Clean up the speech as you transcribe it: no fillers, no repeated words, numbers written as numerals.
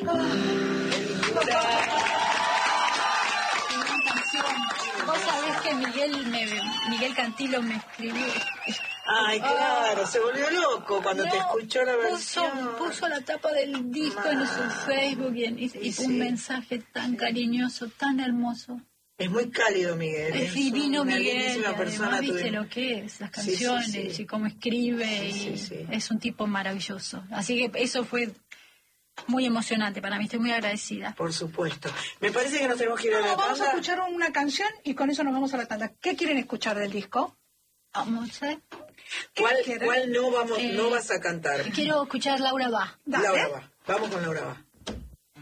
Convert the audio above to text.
Vos sabés que Miguel Cantilo me escribió. Ay, claro, se volvió loco cuando te escuchó la versión. Puso la tapa del disco en su Facebook y un mensaje tan cariñoso, tan hermoso. Es muy cálido, Miguel. Es divino, Miguel. Persona, viste lo que es, las canciones y cómo escribe. Es un tipo maravilloso. Así que eso fue muy emocionante para mí. Estoy muy agradecida. Por supuesto. Me parece que nos tenemos que ir a la tanda. Vamos a escuchar una canción y con eso nos vamos a la tanda. ¿Qué quieren escuchar del disco? Vamos a ver. ¿Cuál no vas a cantar? Quiero escuchar Laura Va. Laura Va. Vamos con Laura Va.